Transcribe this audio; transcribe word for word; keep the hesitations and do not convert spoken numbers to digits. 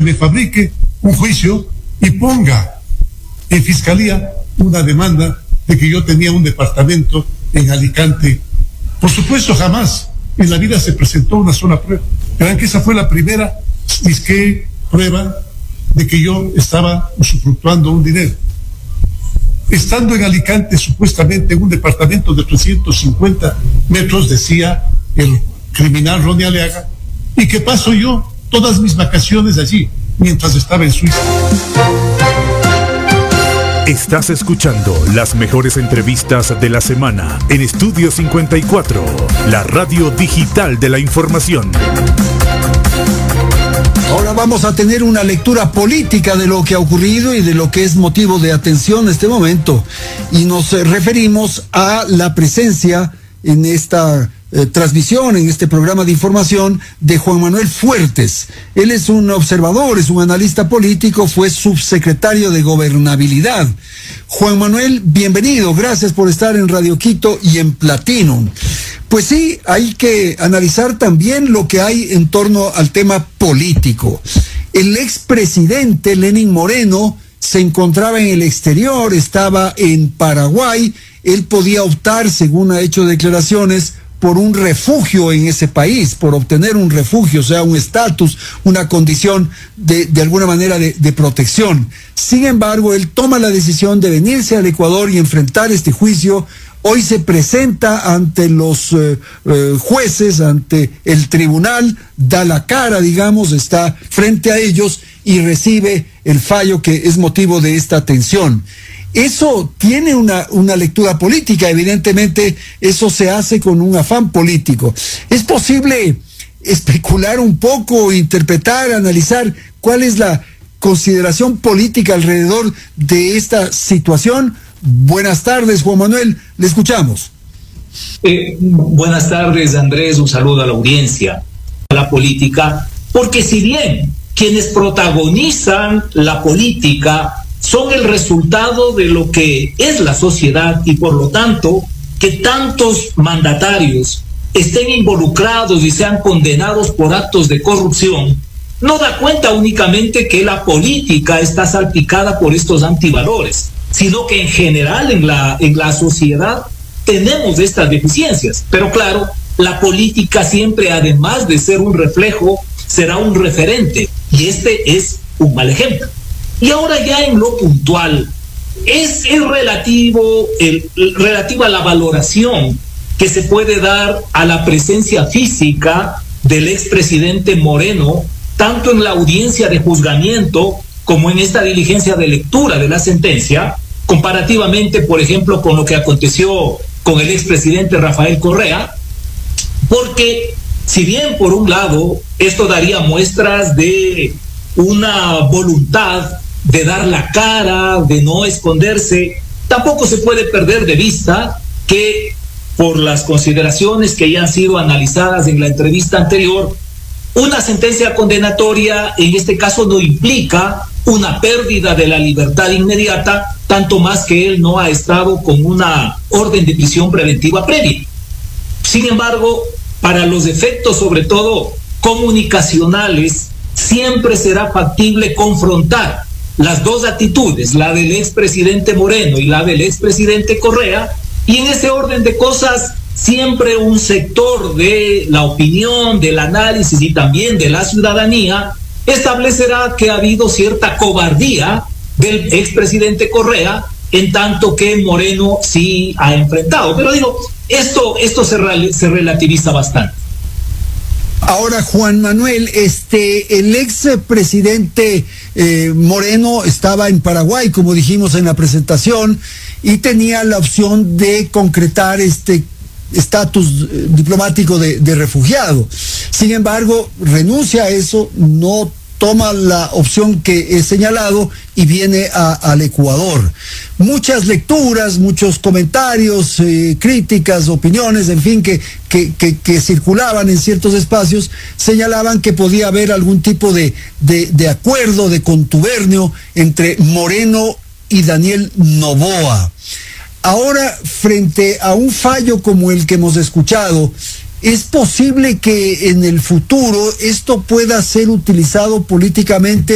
me fabrique un juicio y ponga en fiscalía una demanda de que yo tenía un departamento en Alicante. Por supuesto, jamás en la vida se presentó una sola prueba. Verán que esa fue la primera disque prueba de que yo estaba usufructuando un dinero. Estando en Alicante, supuestamente en un departamento de trescientos cincuenta metros, decía el criminal Ronnie Aliaga, y que paso yo todas mis vacaciones allí, mientras estaba en Suiza. Estás escuchando las mejores entrevistas de la semana en Estudio cincuenta y cuatro, la radio digital de la información. Ahora vamos a tener una lectura política de lo que ha ocurrido y de lo que es motivo de atención en este momento. Y nos eh, referimos a la presencia en esta eh, transmisión, en este programa de información, de Juan Manuel Fuertes. Él es un observador, es un analista político, fue subsecretario de Gobernabilidad. Juan Manuel, bienvenido, gracias por estar en Radio Quito y en Platinum. Pues sí, hay que analizar también lo que hay en torno al tema político. El expresidente Lenín Moreno se encontraba en el exterior, estaba en Paraguay, él podía optar, según ha hecho declaraciones, por un refugio en ese país, por obtener un refugio, o sea, un estatus, una condición de, de alguna manera de, de protección. Sin embargo, él toma la decisión de venirse al Ecuador y enfrentar este juicio. Hoy se presenta ante los eh, eh, jueces, ante el tribunal, da la cara, digamos, está frente a ellos y recibe el fallo que es motivo de esta tensión. Eso tiene una, una lectura política, evidentemente eso se hace con un afán político. ¿Es posible especular un poco, interpretar, analizar cuál es la consideración política alrededor de esta situación? Buenas tardes, Juan Manuel, le escuchamos. Eh, buenas tardes, Andrés, un saludo a la audiencia, a la política, porque si bien quienes protagonizan la política son el resultado de lo que es la sociedad y por lo tanto que tantos mandatarios estén involucrados y sean condenados por actos de corrupción, no da cuenta únicamente que la política está salpicada por estos antivalores, sino que en general en la, en la sociedad tenemos estas deficiencias. Pero claro, la política siempre, además de ser un reflejo, será un referente, y este es un mal ejemplo. Y ahora ya en lo puntual, es, es relativo, el, relativo a la valoración que se puede dar a la presencia física del expresidente Moreno, tanto en la audiencia de juzgamiento como en esta diligencia de lectura de la sentencia, comparativamente, por ejemplo, con lo que aconteció con el expresidente Rafael Correa, porque si bien por un lado esto daría muestras de una voluntad de dar la cara, de no esconderse, tampoco se puede perder de vista que por las consideraciones que ya han sido analizadas en la entrevista anterior, una sentencia condenatoria en este caso no implica una pérdida de la libertad inmediata, tanto más que él no ha estado con una orden de prisión preventiva previa. Sin embargo, para los efectos, sobre todo comunicacionales, siempre será factible confrontar las dos actitudes, la del expresidente Moreno y la del expresidente Correa, y en ese orden de cosas siempre un sector de la opinión, del análisis y también de la ciudadanía establecerá que ha habido cierta cobardía del expresidente Correa, en tanto que Moreno sí ha enfrentado. Pero digo, esto, esto se, se relativiza bastante. Ahora, Juan Manuel, este, el expresidente eh, Moreno estaba en Paraguay, como dijimos en la presentación, y tenía la opción de concretar este estatus eh, diplomático de, de refugiado. Sin embargo, renuncia a eso, no toma la opción que he señalado y viene a, al Ecuador. Muchas lecturas, muchos comentarios, eh, críticas, opiniones, en fin, que, que, que, que circulaban en ciertos espacios, señalaban que podía haber algún tipo de, de, de acuerdo, de contubernio entre Moreno y Daniel Noboa. Ahora, frente a un fallo como el que hemos escuchado, ¿es posible que en el futuro esto pueda ser utilizado políticamente